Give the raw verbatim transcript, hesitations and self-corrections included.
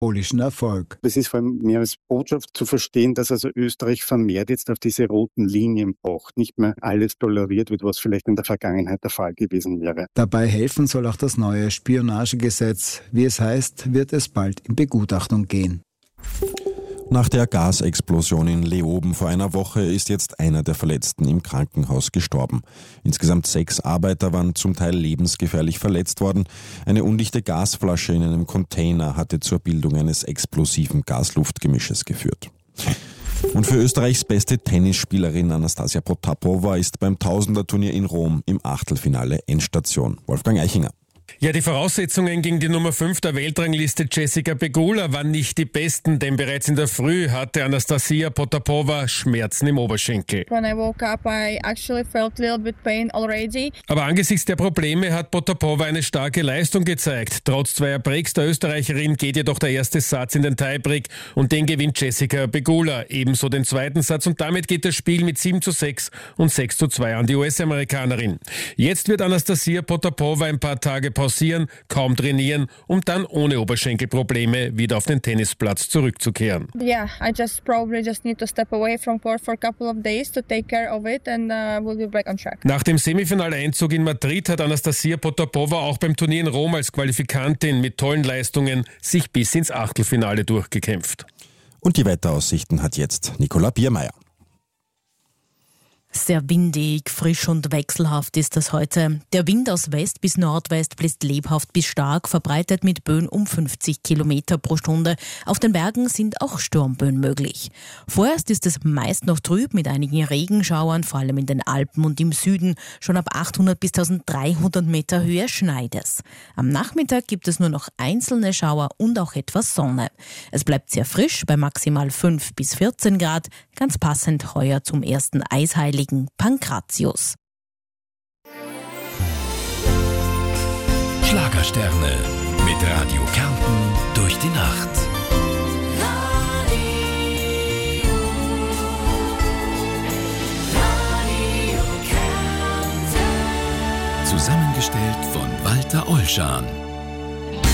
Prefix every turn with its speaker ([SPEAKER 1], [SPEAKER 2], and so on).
[SPEAKER 1] symbolischen Erfolg.
[SPEAKER 2] Es ist vor allem mehr als Botschaft zu verstehen, dass also Österreich vermehrt jetzt auf diese roten Linien pocht, nicht mehr alles toleriert wird, was vielleicht in der Vergangenheit der Fall gewesen wäre.
[SPEAKER 1] Dabei helfen soll auch das neue Spionagegesetz. Wie es heißt, wird es bald in Begutachtung gehen.
[SPEAKER 3] Nach der Gasexplosion in Leoben vor einer Woche ist jetzt einer der Verletzten im Krankenhaus gestorben. Insgesamt sechs Arbeiter waren zum Teil lebensgefährlich verletzt worden. Eine undichte Gasflasche in einem Container hatte zur Bildung eines explosiven Gas-Luft-Gemisches geführt. Und für Österreichs beste Tennisspielerin Anastasia Potapova ist beim Tausender-Turnier in Rom im Achtelfinale Endstation. Wolfgang Eichinger.
[SPEAKER 4] Ja, die Voraussetzungen gegen die Nummer fünf der Weltrangliste Jessica Pegula waren nicht die besten, denn bereits in der Früh hatte Anastasia Potapova Schmerzen im Oberschenkel.
[SPEAKER 5] When I woke up, I actually felt a little bit pain already.
[SPEAKER 4] Aber angesichts der Probleme hat Potapova eine starke Leistung gezeigt. Trotz zweier Breaks der Österreicherin geht jedoch der erste Satz in den Tiebreak und den gewinnt Jessica Pegula. Ebenso den zweiten Satz und damit geht das Spiel mit sieben zu sechs und sechs zu zwei an die U S-Amerikanerin. Jetzt wird Anastasia Potapova ein paar Tage pausieren, kaum trainieren, um dann ohne Oberschenkelprobleme wieder auf den Tennisplatz zurückzukehren.
[SPEAKER 5] Yeah, I just probably just need to step away from court for a couple of days to take care of it and uh, we'll be back on track.
[SPEAKER 4] Nach dem Semifinaleinzug in Madrid hat Anastasia Potapova auch beim Turnier in Rom als Qualifikantin mit tollen Leistungen sich bis ins Achtelfinale durchgekämpft.
[SPEAKER 3] Und die Wetteraussichten hat jetzt Nicola Biermeier.
[SPEAKER 6] Sehr windig, frisch und wechselhaft ist das heute. Der Wind aus West bis Nordwest bläst lebhaft bis stark, verbreitet mit Böen um fünfzig Kilometer pro Stunde. Auf den Bergen sind auch Sturmböen möglich. Vorerst ist es meist noch trüb mit einigen Regenschauern, vor allem in den Alpen und im Süden. Schon ab achthundert bis dreizehnhundert Meter Höhe schneit es. Am Nachmittag gibt es nur noch einzelne Schauer und auch etwas Sonne. Es bleibt sehr frisch bei maximal fünf bis vierzehn Grad, ganz passend heuer zum ersten Eisheiligen Pankratius.
[SPEAKER 7] Schlagersterne mit Radio Kärnten durch die Nacht.
[SPEAKER 8] Radio, Radio Kärnten.
[SPEAKER 7] Zusammengestellt von Walter Olschan.